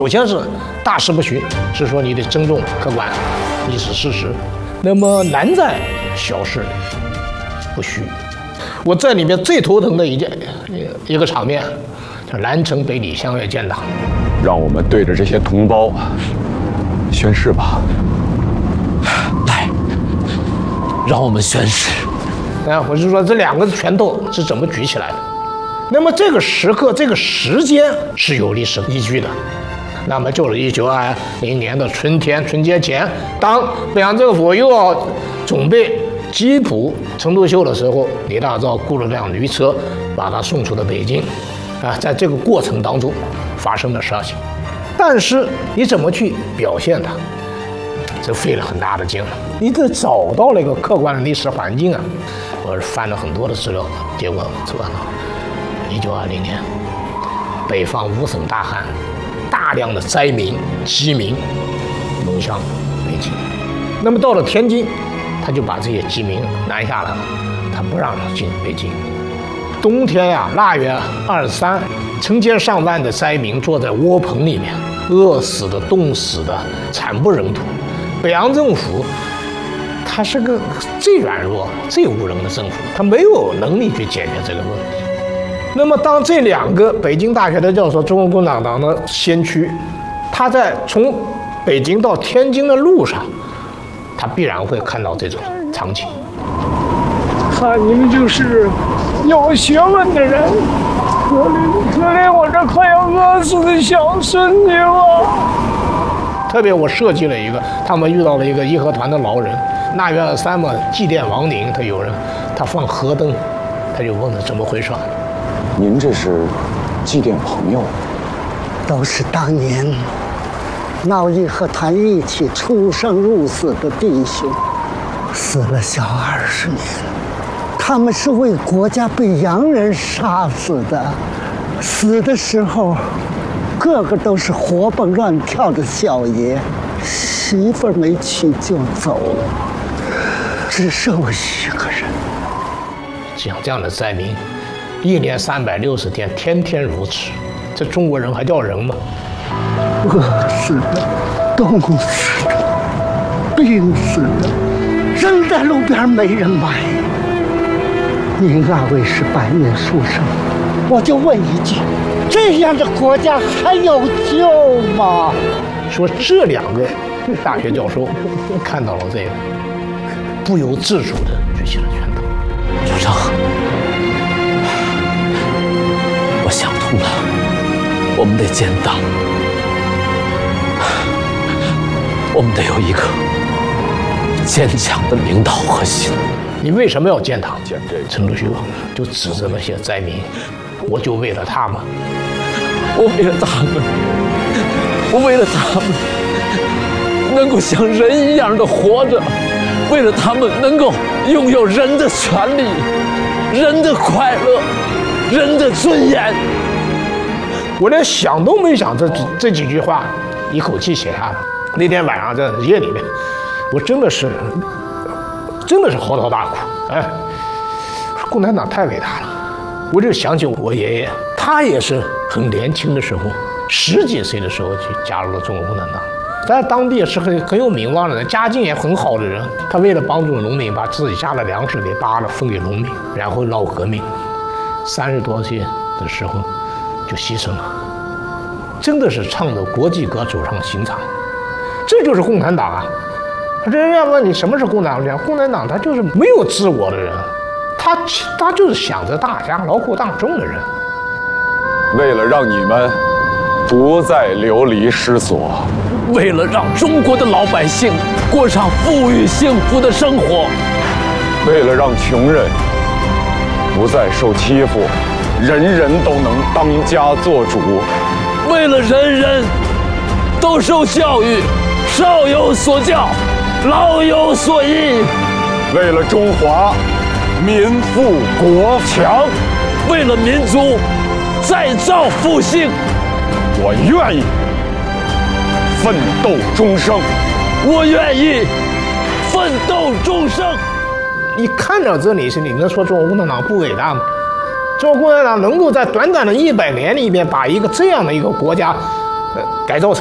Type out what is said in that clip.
首先是大事不虚，是说你得尊重客观历史事实。那么难在小事不虚。我在里面最头疼的一个场面，叫南城北李相约建党。 让我们对着这些同胞宣誓吧。 来，让我们宣誓。 我是说这两个拳头是怎么举起来的？那么这个时刻、这个时间是有历史依据的。那么就是1920年的春节前，当北洋政府又要准备缉捕陈独秀的时候，李大钊雇了辆驴车把他送出了北京。在这个过程当中发生的事情，但是你怎么去表现它，这费了很大的劲了。你得找到了一个客观的历史环境啊。我翻了很多的资料，结果出来了1920年，北方5省大旱，大量的灾民、饥民涌向北京。那么到了天津，他就把这些饥民拦下来了，他不让他进北京。冬天呀，腊月23，成千上万的灾民坐在窝棚里面，饿死的、冻死的，惨不忍睹。北洋政府，他是个最软弱、最无能的政府，他没有能力去解决这个问题。那么，当这两个北京大学的教授、中国共产党的先驱，他在从北京到天津的路上，他必然会看到这种场景。 看你们就是有学问的人，可怜我这快要饿死的小孙女了。 特别我设计了一个，他们遇到了一个义和团的老人，腊月23嘛，祭奠亡灵，他放河灯，他就问他怎么回事。 您这是祭奠朋友？ 都是当年闹义和团一起出生入死的弟兄，死了小20年。他们是为国家被洋人杀死的，死的时候个个都是活蹦乱跳的小爷，媳妇儿没娶就走了，只剩我一个人。 像这样的灾民，1年360天，天天如此，这中国人还叫人吗？ 饿死的，冻死的，病死的，扔在路边没人买。您2位是白面书生，我就问一句，这样的国家还有救吗？ 说这两个大学教授看到了这个，不由自主地举起了拳头。 主张，我想通了，我们得建党，我们得有一个坚强的领导核心。 你为什么要建党？陈独秀就指着那些灾民，我就为了他们， 我为了他们能够像人一样的活着，为了他们能够拥有人的权利、人的快乐、人的尊严。 我连想都没想这几句话，一口气写下来。那天晚上在夜里面，我真的是嚎啕大哭。共产党太伟大了。我就想起我爷爷，他也是很年轻的时候，10几岁的时候就加入了中国共产党，在当地也是很有名望的人，家境也很好的人。他为了帮助农民，把自己家的粮食给扒了分给农民，然后闹革命，30多岁的时候就牺牲了。真的是唱着国际歌走上刑场，这就是共产党啊！人家问你什么是共产党？共产党他就是没有自我的人，他就是想着大家劳苦大众的人。 为了让你们不再流离失所， 为了让中国的老百姓过上富裕幸福的生活， 为了让穷人不再受欺负，人人都能当家做主， 为了人人都受教育，少有所教，老有所依， 为了中华民富国强， 为了民族再造复兴， 我愿意奋斗终生。 我愿意奋斗终生。 你看到这里是你能说中国共产党不伟大吗？中国共产党能够在短短的100年里面把一个这样的一个国家改造成